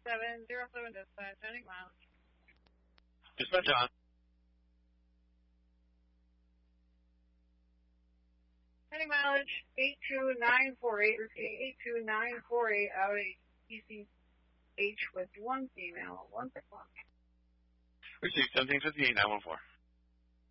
3707 dispatch, heading mileage. Dispatch on. Heading mileage 82948, repeat 82948 out of ECH with one female, 161. Received 1758 914.